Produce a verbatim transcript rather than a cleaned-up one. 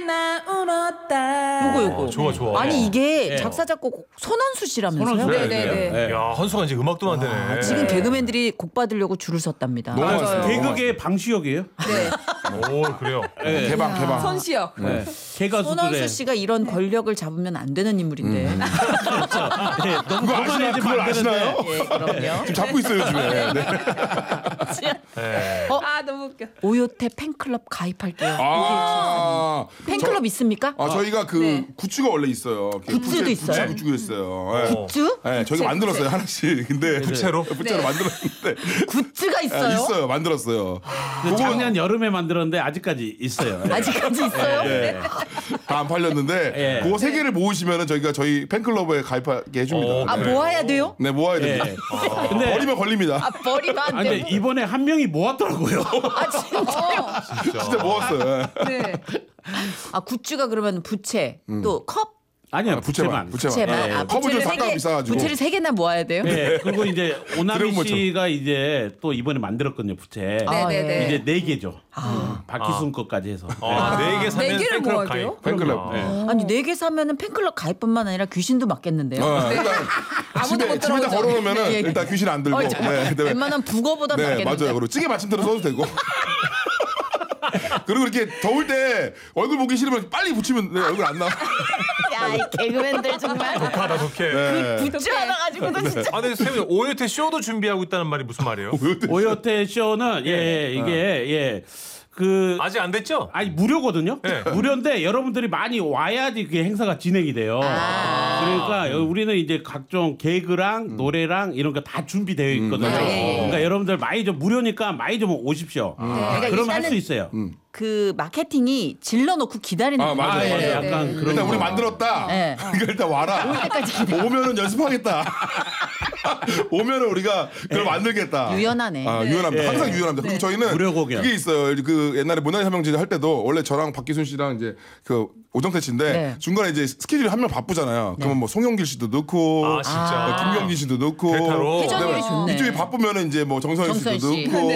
나 울었다. 요거 요거. 어, 좋아 좋아. 아니 이게 네. 작사 작곡 손원수 씨라면서요? 손원수. 네네네. 네. 야 헌수가 이제 음악도 만드네. 아, 지금 개그맨들이 곡 받으려고 줄을 섰답니다. 너무 맞아요. 많습니다. 개그계 방시혁이에요. 네. 오 그래요. 네. 개방 개방. 손시혁. 네. 개가수들의 손원수 씨가 이런 권력을 잡으면 안 되는 인물인데. 네, 너무 그거 아시나? 거만해지면 그걸 안 아시나요? 되는데. 예, 그럼요. 지금 잡고 있어요 요즘에. 네. 네. 어, 아 너무 웃겨. 오요태 팬클럽 가입할게요. 아, 팬클럽 저- 있습니까? 아 저희가 그 네. 굿즈가 원래 있어요. 그 굿즈도 부채- 있어요? 부채 굿즈가 있어요. 네. 어. 굿즈? 네, 저희가 만들었어요 하나씩. 근데 부채로? 부채로 네. 만들었는데 굿즈가 네, 있어요? 있어요. 만들었어요. 그 작년 여름에 만들었는데 아직까지 있어요. 네. 아직까지 있어요? 네. 다 안 팔렸는데 예. 그거 세 개를 모으시면은 저희가 저희 팬클럽에 가입하게 해줍니다. 어, 아, 네. 모아야 돼요? 네 모아야 예. 됩니다. 근데 버리면 걸립니다. 아, 버리면 안 아, 근데 돼요? 이번에 한 명이 모았더라고요. 아, 진짜요? 진짜 모았어요. 예. 네. 아, 굿즈가 그러면 부채, 또 컵, 아니요, 아, 부채만, 부채만. 부채만. 부채만. 예, 아, 컵은 좀 부채를 세 삭감 개- 비싸가지고. 부채를 세 개나 모아야 돼요? 네, 그리고 이제 오나미 드래곤 모처럼. 씨가 이제 또 이번에 만들었거든요, 부채. 아, 네네네. 이제 네 개죠. 박희순 것까지 해서. 아, 네 개 사면 네 개를 팬클럽 모아야 가입. 돼요? 팬클럽. 네. 아니, 네 개 사면은 팬클럽 가입뿐만 아니라 귀신도 맞겠는데요? 어, 일단 아무도 못 집에 집에다 들어오죠. 걸어놓으면은 예, 예. 일단 귀신 안 들고. 어, 저- 네, 그다음에- 웬만한 북어보다 네 낫겠는데. 맞아요. 그리고 찌개 마침대로 써도 되고. 그리고 이렇게 더울 때 얼굴 보기 싫으면 빨리 붙이면 네, 얼굴 안 나와. 야, 이 개그맨들 정말. 독하다 독해. 네. 굿즈 하나 가지고도 진짜. 아 근데 쌤 오요태 쇼도 준비하고 있다는 말이 무슨 말이에요? 오요태 쇼는 예, 이게 예. 그 아직 안 됐죠? 아니 무료거든요. 네. 무료인데 여러분들이 많이 와야지 그 행사가 진행이 돼요. 그러니까 우리는 이제 각종 개그랑 노래랑 이런 거 다 준비되어 있거든요. 아, 예, 예. 그러니까 여러분들 많이 좀 무료니까 많이 좀 오십시오. 그러니까 그럼 할 일단은 수 있어요. 그 마케팅이 질러놓고 기다리는 아, 맞아요, 아, 예, 맞아요. 약간 그런 일단 우리 거. 만들었다. 네. 그러니까 일단 와라. 오면은 연습하겠다. 오면은 우리가 그걸 만들겠다. 유연하네. 아, 유연합니다. 예. 항상 유연합니다. 그리고 저희는 무료 공연. 그게 있어요. 그 옛날에 모나리 삼형제 할 때도 원래 저랑 박기순 씨랑 이제 그 오정태 씨인데 네. 중간에 이제 스케줄이 한 명 바쁘잖아요. 그러면 뭐 송영길 씨도 넣고 아 진짜. 뭐 김경진 씨도 넣고 대타로. 회전율이 좋네. 이쪽이 바쁘면은 이제 뭐 정선 정선 씨도 씨. 넣고